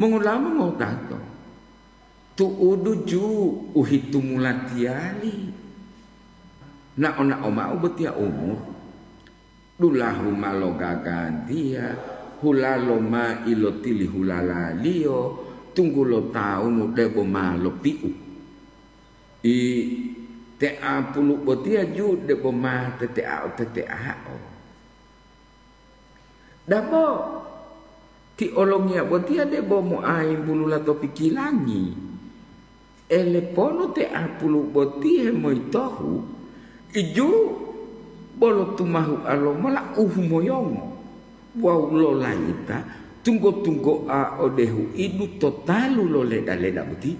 Mengulama mau tato. Tu udu ju uhitu mulatiali. Na ona oma ubetia umur. Dulahu malo gagantia. Hulalo ma ilo tili hulala lio. Tunggu lo tau nu debo malo piu. I te apulu betia ju debo ma tete ao. Dabo ti olongnya betia debo mo aim bulu lato pikilangi. Elepono te apulu betia mo itohu. Iju bolo tumahu alo mala moyongo. Wow lo laita tunggu a odehu idu totalu lo leda beti.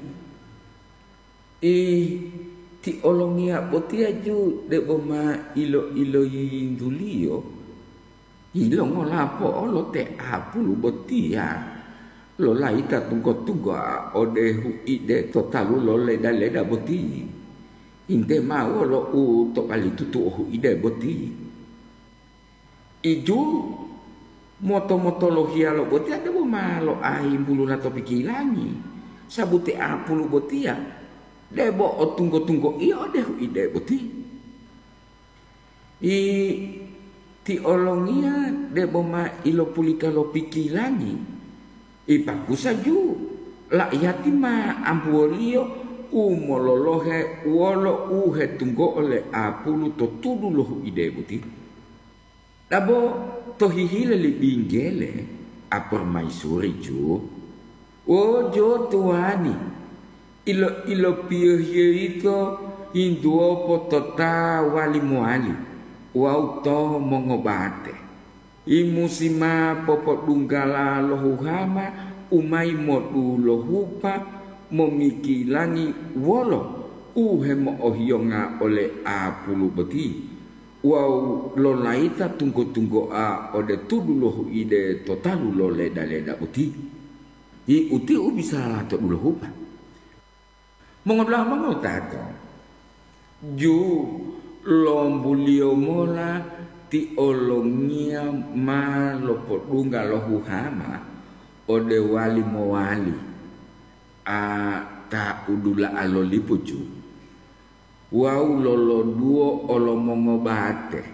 Ti olongia botia ju debo ma ilo indulio. Ilo ngolapo lo te apulu botia. Lo laita tunggu a odehu ide totalu lo leda beti. Inte mau lo to kali tutu ide boti. Iju moto lo hialo boti ada bo malo ai bulu na to pikilangi. Sabute apulu botia. Debo o tunggu iyo deh ide boti. Ti olongia debo ma ilo pulika lo pikilangi. Pakusa ju la yatima ambuolio umololohe wolo uhe tunggo ole apulu to tudu lohu ide buti. Dabo to hihile li bingele apor maisuri ju. O jo tuani ilo piye ito hinduo potota wali muali. Wau to mongobate. Imusima popot dunggala lohu hama umai modu lohupa memikilangi wolo uhe mo ohionga ole apulu beti. Wow lo laita tunggu a ode tudu lohu ide totalu lo leda beti. Uti bisa to dulu hupa. Mengolah tato. Ju lombulio mola ti olongia ma lopo dunga lohu hama ode wali mo wali. Ta udula alo lipuju. Wau lolo duo olo mongobate.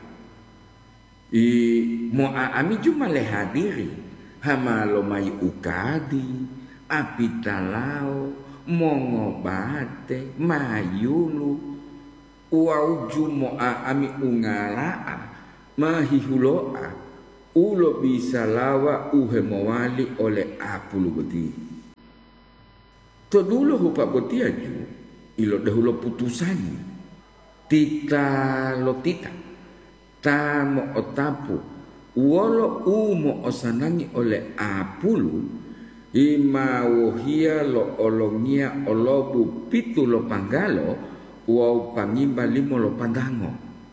Mo ami cuma lehadiri. Hama lo mai ukadi. Apitalao. Mongobate. Mayulu. Wau jumo ami ungalaa. Mahihuloa. Ulo bisa lawa uhe mawali oleh apulu beti. To dulu hupa botia ju ilo dahulu putusan tita lo tita ta mo otapu wolo mo osanangi oleh apulu ima wohia lo olongia olobu pitu lo panggalo wau pangimba limo lo pandango.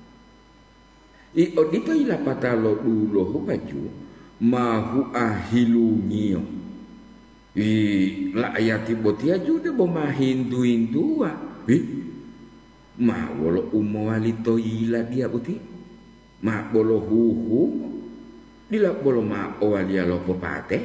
Odito ila pata lo dulu hupa ju mahu ahilungio. La ayati botia juga boma hindu-hindua. Ma wolo umo walito ila dia boti. Ma bolo huhu. Dila bolo ma owalia lo popate.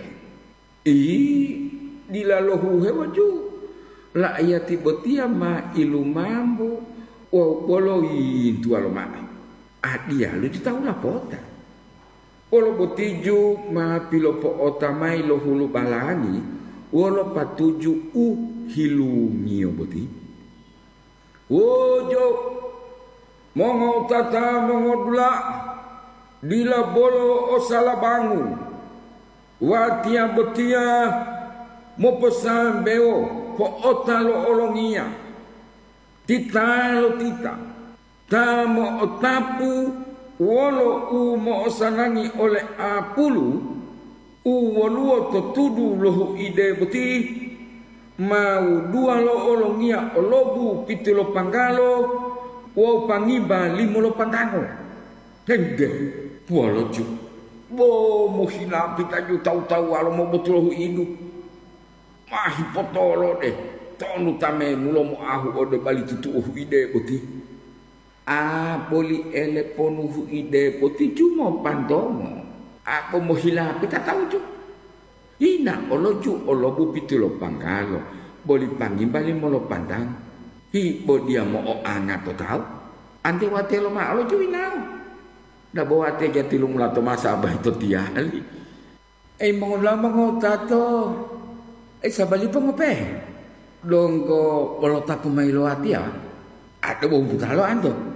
Dila lo huhe waju. La ayati botia ma ilu mambu. Wow bolo hindu alo ma. Dia lu tahu lah pota. Bolo botiju ma pilopo otamai lo hulu balani. Wolo patuju hilungio boti. Wojo mongo tata mongo dula dila bolo osala bangu. Watia betia mo pesan beo po otalo olongia. Tita lo tita. Tamo otapu wolo mo osanangi oleh apulu. Uwaluo to tudu lohu ide beti mau dua lo olongia olobu pitu lo panggalo wo pangiba limo lo pandango hende walo ju bo mo hila pita ju tau alo mo betul lohu idu mahi potolo deh tonu tame mulo mo ahu ode bali tutu ide beti poli eleponu ide beti cuma pandomo. Aku mau hilang, kita tahu juga. Hina olo ju olo bupitu lo pangalo. Boli panggil bali mo lo pandang. Hi bo dia mo o angat to tau. Ante wate lo ma olo ju inau. Da bo wate jati lo mulato masa abah itu tiali. Mongol mango tato. Sabali pengope. Dongko olo taku mai lo atia. Ada bo butalo anto.